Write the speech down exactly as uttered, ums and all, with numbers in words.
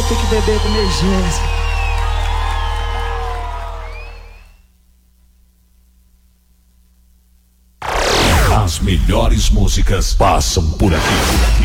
ter que beber com emergência. As melhores músicas passam por aqui.